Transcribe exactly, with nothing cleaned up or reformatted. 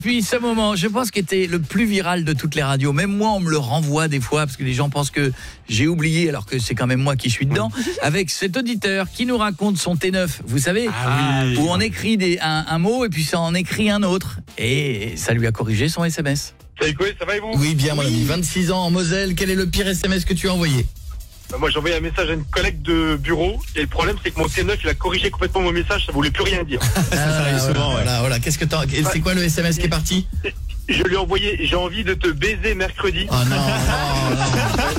Puis ce moment, je pense qu'il était le plus viral de toutes les radios. Même moi, on me le renvoie des fois parce que les gens pensent que j'ai oublié alors que c'est quand même moi qui suis dedans. Avec cet auditeur qui nous raconte son T neuf, vous savez, ah oui. où on écrit des, un, un mot et puis ça en écrit un autre. Et ça lui a corrigé son S M S. Salut quoi, ça va et vous? Oui, bien mon ami, vingt-six ans en Moselle. Quel est le pire S M S que tu as envoyé? Moi j'ai envoyé un message à une collègue de bureau et le problème c'est que mon T neuf il a corrigé complètement mon message, ça voulait plus rien dire. Ah, ça arrive voilà, souvent, ouais. voilà, voilà. Qu'est-ce que t'as, c'est quoi le S M S qui est parti? Je lui ai envoyé, j'ai envie de te baiser mercredi. Oh non, non, non.